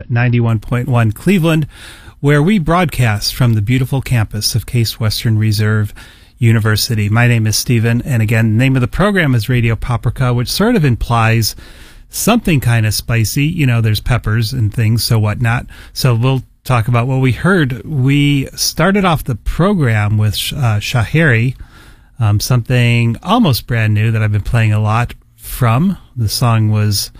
91.1 Cleveland, where we broadcast from the beautiful campus of Case Western Reserve University. My name is Stephen, and again, the name of the program is Radio Paprika, which sort of implies something kind of spicy. You know, there's peppers and things, so whatnot. So we'll talk about what we heard. We started off the program with Shaheri, something almost brand new that I've been playing a lot from. The song was,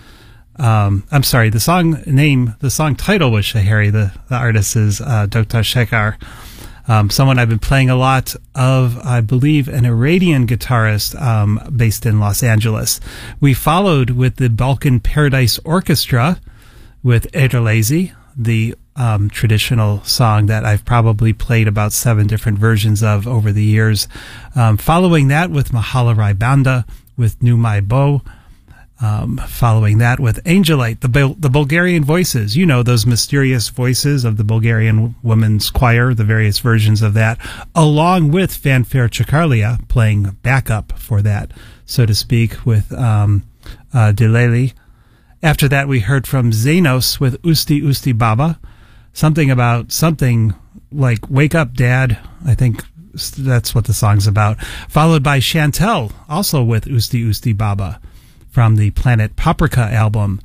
the song title was Shaheri. The artist is Dr. Shekar. Someone I've been playing a lot of, I believe, an Iranian guitarist based in Los Angeles. We followed with the Balkan Paradise Orchestra with Ederlezi, the traditional song that I've probably played about 7 different versions of over the years. Following that with Mahala Rai Banda with Numai Bo. Following that with Angelite, the Bulgarian voices, you know, those mysterious voices of the Bulgarian Women's Choir, the various versions of that, along with Fanfare Chakarlia playing backup for that, so to speak, with Deleli. After that, we heard from Xenos with Usti Usti Baba, something like Wake Up Dad, I think that's what the song's about, followed by Chantel, also with Usti Usti Baba, from the Planet Paprika album,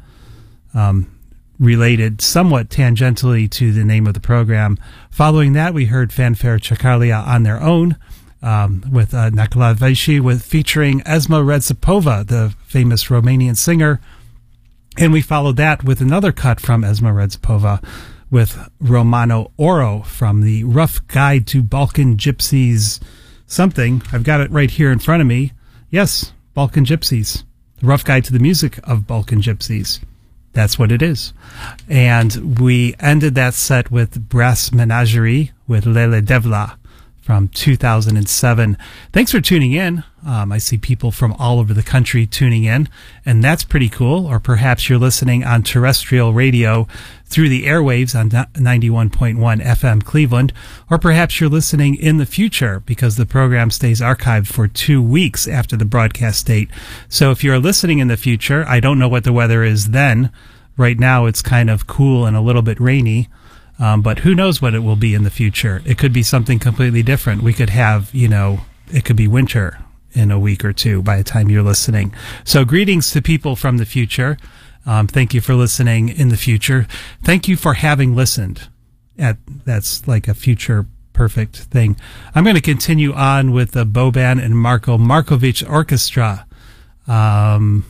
related somewhat tangentially to the name of the program. Following that, we heard Fanfare Chakarlia on their own, with Nakla Vaishi, featuring Esma Redzipova, the famous Romanian singer. And we followed that with another cut from Esma Redzipova with Romano Oro from the Rough Guide to Balkan Gypsies something. I've got it right here in front of me. Yes, Balkan Gypsies. The Rough Guide to the Music of Balkan Gypsies. That's what it is. And we ended that set with Brass Menagerie with Lele Devla from 2007. Thanks for tuning in. I see people from all over the country tuning in, and that's pretty cool. Or perhaps you're listening on terrestrial radio through the airwaves on 91.1 FM Cleveland, or perhaps you're listening in the future because the program stays archived for 2 weeks after the broadcast date. So if you're listening in the future, I don't know what the weather is then. Right now it's kind of cool and a little bit rainy. But who knows what it will be in the future? It could be something completely different. We could have, it could be winter in a week or two by the time you're listening. So greetings to people from the future. Thank you for listening in the future. Thank you for having listened. That's like a future perfect thing. I'm going to continue on with the Boban and Marko Markovic Orchestra.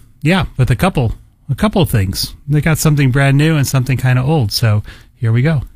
With a couple of things. They got something brand new and something kind of old. So here we go.